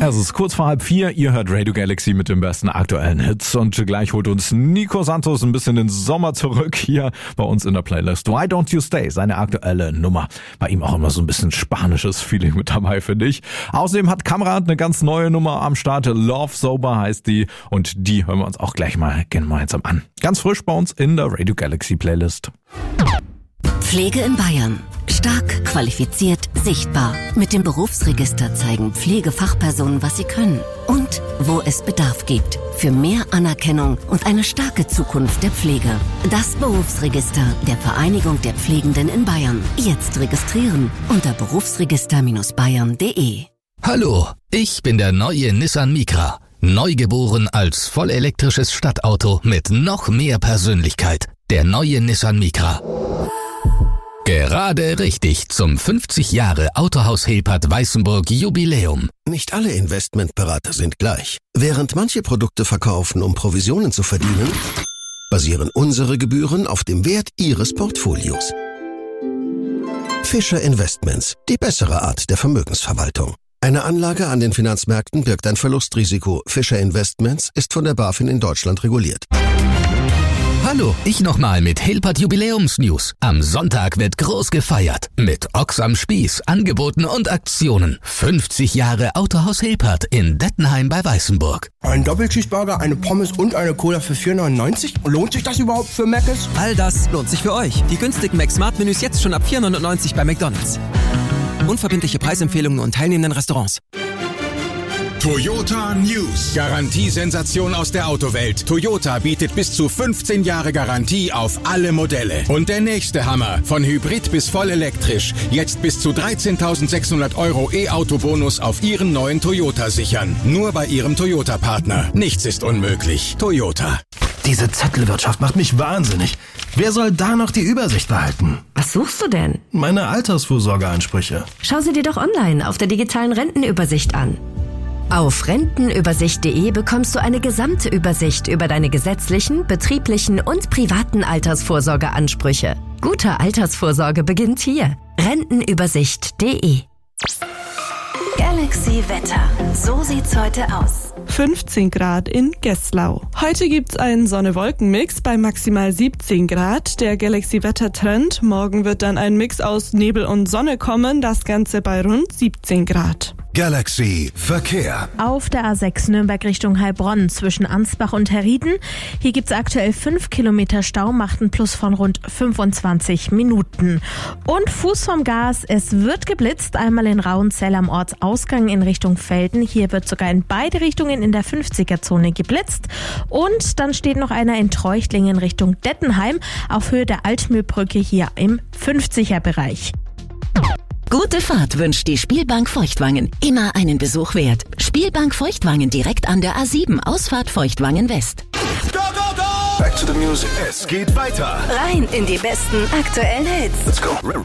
Es ist kurz vor 3:30, ihr hört Radio Galaxy mit den besten aktuellen Hits und gleich holt uns Nico Santos ein bisschen den Sommer zurück hier bei uns in der Playlist. Why Don't You Stay, seine aktuelle Nummer. Bei ihm auch immer so ein bisschen spanisches Feeling mit dabei, finde ich. Außerdem hat Kamrat eine ganz neue Nummer am Start, Love Sober heißt die und die hören wir uns auch gleich mal gemeinsam an. Ganz frisch bei uns in der Radio Galaxy Playlist. Pflege in Bayern. Stark, qualifiziert, sichtbar. Mit dem Berufsregister zeigen Pflegefachpersonen, was sie können und wo es Bedarf gibt. Für mehr Anerkennung und eine starke Zukunft der Pflege. Das Berufsregister der Vereinigung der Pflegenden in Bayern. Jetzt registrieren unter berufsregister-bayern.de. Hallo, ich bin der neue Nissan Micra. Neugeboren als vollelektrisches Stadtauto mit noch mehr Persönlichkeit. Der neue Nissan Micra. Gerade richtig zum 50 Jahre Autohaus Hilpert Weißenburg Jubiläum. Nicht alle Investmentberater sind gleich. Während manche Produkte verkaufen, um Provisionen zu verdienen, basieren unsere Gebühren auf dem Wert Ihres Portfolios. Fischer Investments, die bessere Art der Vermögensverwaltung. Eine Anlage an den Finanzmärkten birgt ein Verlustrisiko. Fischer Investments ist von der BaFin in Deutschland reguliert. Hallo, ich nochmal mit Hilpert Jubiläumsnews. Am Sonntag wird groß gefeiert. Mit Ochs am Spieß, Angeboten und Aktionen. 50 Jahre Autohaus Hilpert in Dettenheim bei Weißenburg. Ein Doppelcheeseburger, eine Pommes und eine Cola für 4,99? Lohnt sich das überhaupt für Mc's? All das lohnt sich für euch. Die günstigen Mac-Smart-Menüs jetzt schon ab 4,99 bei McDonald's. Unverbindliche Preisempfehlungen und teilnehmenden Restaurants. Toyota News. Garantiesensation aus der Autowelt. Toyota bietet bis zu 15 Jahre Garantie auf alle Modelle. Und der nächste Hammer. Von Hybrid bis voll elektrisch. Jetzt bis zu 13.600 € E-Auto-Bonus auf Ihren neuen Toyota sichern. Nur bei Ihrem Toyota-Partner. Nichts ist unmöglich. Toyota. Diese Zettelwirtschaft macht mich wahnsinnig. Wer soll da noch die Übersicht behalten? Was suchst du denn? Meine Altersvorsorgeansprüche. Schau sie dir doch online auf der digitalen Rentenübersicht an. Auf rentenübersicht.de bekommst du eine gesamte Übersicht über deine gesetzlichen, betrieblichen und privaten Altersvorsorgeansprüche. Gute Altersvorsorge beginnt hier. Rentenübersicht.de. Galaxy Wetter. So sieht's heute aus. 15 Grad in Geslau. Heute gibt's einen Sonne-Wolken-Mix bei maximal 17 Grad. Der Galaxy-Wetter-Trend. Morgen wird dann ein Mix aus Nebel und Sonne kommen. Das Ganze bei rund 17 Grad. Galaxy Verkehr. Auf der A6 Nürnberg Richtung Heilbronn zwischen Ansbach und Herrieden. Hier gibt's aktuell 5 Kilometer Stau, macht einen Plus von rund 25 Minuten. Und Fuß vom Gas, es wird geblitzt, einmal in Rauenzell am Ortsausgang in Richtung Velden. Hier wird sogar in beide Richtungen in der 50er-Zone geblitzt. Und dann steht noch einer in Treuchtlingen Richtung Dettenheim auf Höhe der Altmühlbrücke hier im 50er-Bereich. Gute Fahrt wünscht die Spielbank Feuchtwangen. Immer einen Besuch wert. Spielbank Feuchtwangen direkt an der A7, Ausfahrt Feuchtwangen West. Go, go, go! Back to the music. Es geht weiter. Rein in die besten aktuellen Hits. Let's go.